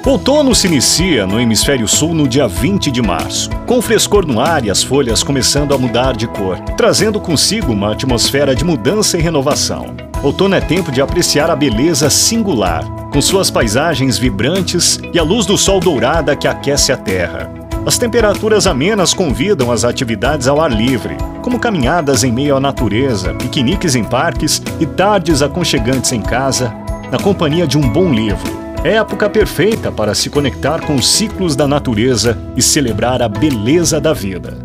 Outono se inicia no hemisfério sul no dia 20 de março, com o frescor no ar e as folhas começando a mudar de cor, trazendo consigo uma atmosfera de mudança e renovação. Outono é tempo de apreciar a beleza singular, com suas paisagens vibrantes e a luz do sol dourada que aquece a terra. As temperaturas amenas convidam às atividades ao ar livre, como caminhadas em meio à natureza, piqueniques em parques e tardes aconchegantes em casa, na companhia de um bom livro. É a época perfeita para se conectar com os ciclos da natureza e celebrar a beleza da vida.